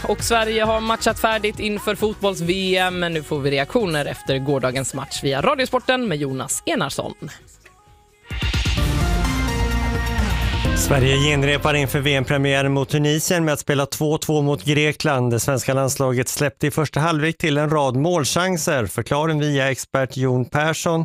och Sverige har matchat färdigt inför fotbolls-VM, men nu får vi reaktioner efter gårdagens match via Radiosporten med Jonas Enarsson. Sverige genrepar inför VM-premiären mot Tunisien med att spela 2-2 mot Grekland. Det svenska landslaget släppte i första halvlek till en rad målchanser. Förklaring via expert Jon Persson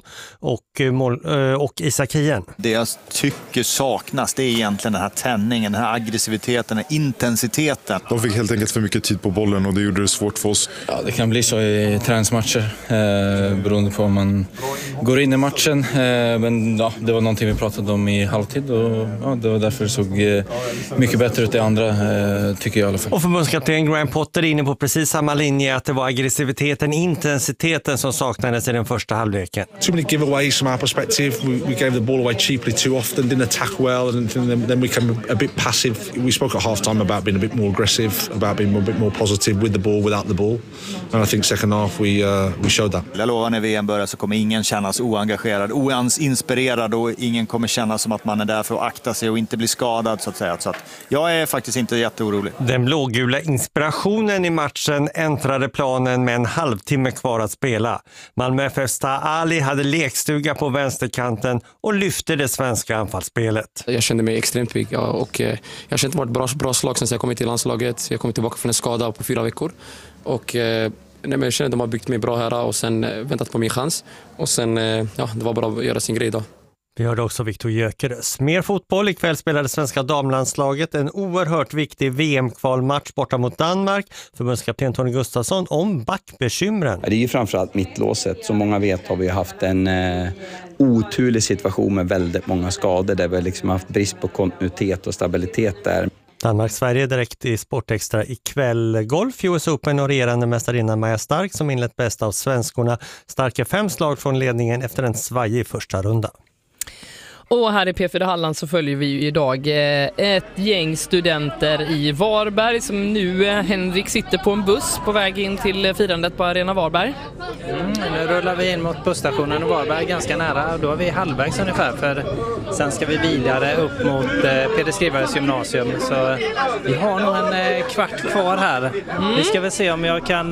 och Isak Hien. Det jag tycker saknas, det är egentligen den här tändningen, den här aggressiviteten, den här intensiteten. De fick helt enkelt för mycket tid på bollen och det gjorde det svårt för oss. Ja, det kan bli så i träningsmatcher beroende på om man går in i matchen. Men ja, det var någonting vi pratade om i halvtid och ja, det var därför det såg mycket bättre ut i andra, tycker jag i alla fall. Och förbundskapten Graham Potter är inne på precis samma linje, att det var aggressiviteten, intensiteten som saknades i den första halvleken. Too many giveaways from our perspective. We gave the ball away cheaply too often, didn't attack well, and then we became a bit passive. We spoke at half-time about being a bit more aggressive, about being a bit more positive with the ball, without the ball. And I think second half we showed that. Jag lovar, när VM börjar så kommer ingen kännas oengagerad, oinspirerad och ingen kommer känna som att man är där för att akta sig och inte bli skadad så att säga. Så att jag är faktiskt inte jätteorolig. Den blågula inspirationen i matchen äntrade planen med en halvtimme kvar att spela. Malmö FF:s Ali hade lekstuga på vänsterkanten och lyfte det svenska anfallsspelet. Jag kände mig extremt pigg och jag kände det var ett bra slag sen jag kom till landslaget. Jag kom tillbaka från en skada på 4 veckor och jag kände att de har byggt mig bra här och sen väntat på min chans och sen det var bara att göra sin grej då. Vi hörde också Viktor Gyökeres. Mer fotboll. Ikväll spelade svenska damlandslaget en oerhört viktig VM-kvalmatch borta mot Danmark. Förbundskapten Tony Gustafsson om backbekymren. Det är ju framförallt mittlåset. Som många vet har vi haft en oturlig situation med väldigt många skador där vi liksom haft brist på kontinuitet och stabilitet där. Danmark-Sverige direkt i Sportextra ikväll. Golf, US Open och regerande mästarinnan Maja Stark som inlett bästa av svenskorna. Stark är 5 slag från ledningen efter en svajig första runda. Och här i P4 Halland så följer vi ju idag ett gäng studenter i Varberg som nu Henrik sitter på en buss på väg in till firandet på Arena Varberg. Nu rullar vi in mot busstationen i Varberg ganska nära. Då är vi halvvägs ungefär, för sen ska vi vidare upp mot Peder Skrivares gymnasium. Så vi har nog en kvart kvar här. Vi ska väl se om jag kan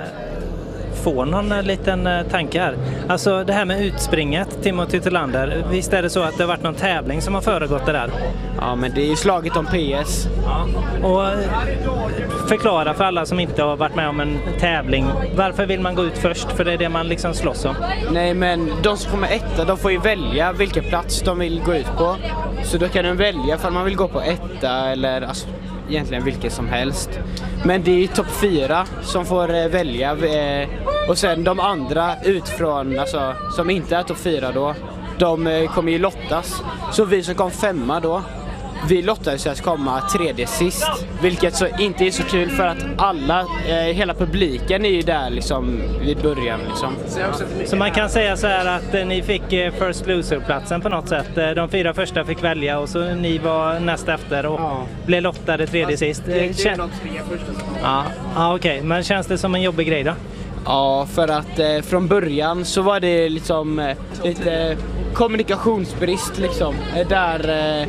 få någon liten tanke här. Alltså det här med utspringet, Timothy Tillander. Visst är det så att det har varit någon tävling som har föregått det där? Ja, men det är ju slaget om PS. Ja. Och förklara för alla som inte har varit med om en tävling. Varför vill man gå ut först? För det är det man liksom slåss om. Nej, men de som kommer etta, de får ju välja vilken plats de vill gå ut på. Så då kan de välja för man vill gå på etta eller alltså, egentligen vilket som helst. Men det är topp 4 som får välja och sen de andra utifrån, alltså, som inte är topp 4 då, de kommer ju lottas. Så vi som kom 5 då, vi lottades att komma 3:e sist, vilket så inte är så kul för att alla, hela publiken är ju där liksom vid början liksom. Så man kan säga så här att ni fick first loser-platsen på något sätt. De 4 första fick välja och så ni var näst efter och blev lottade 3:e sist. Det är de 3 första. Ja, okej. Men känns det som en jobbig grej då? Ja, för att från början så var det liksom lite kommunikationsbrist liksom. Där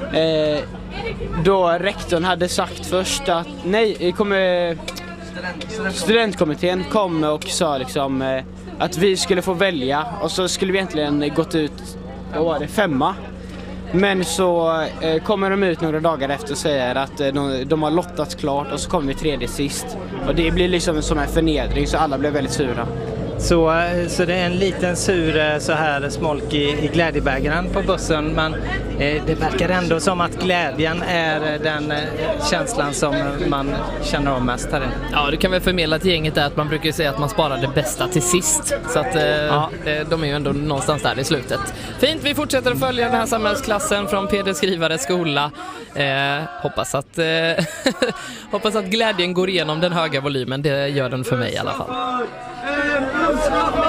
då rektorn hade sagt först att studentkommittén kom och sa liksom att vi skulle få välja och så skulle vi egentligen gått ut, vad var det, 5. Men så kommer de ut några dagar efter och säger att de har lottats klart och så kommer vi 3:e sist. Och det blir liksom en sån här förnedring så alla blev väldigt sura. Så det är en liten sur så här smolk i glädjebägaren på bussen, men det verkar ändå som att glädjen är den känslan som man känner av mest här inne. Ja, det kan väl förmedla till gänget är att man brukar säga att man sparar det bästa till sist. Så att de är ju ändå någonstans där i slutet. Fint, vi fortsätter att följa den här samhällsklassen från Peder Skrivares skola. Hoppas att glädjen går igenom den höga volymen. Det gör den för mig i alla fall.